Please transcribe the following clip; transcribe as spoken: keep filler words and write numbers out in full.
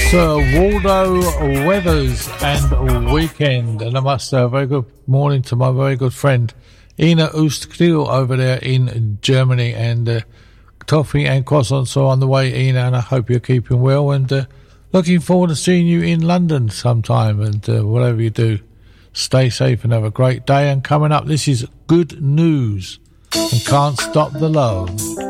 Sir Waldo Weathers and Weekend. And I must say a very good morning to my very good friend Ina Oostkriel over there in Germany. And uh, toffee and croissants are on the way, Ina, and I hope you're keeping well. And uh, looking forward to seeing you in London sometime. And uh, whatever you do, stay safe and have a great day. And coming up, this is Good News and Can't Stop the Love.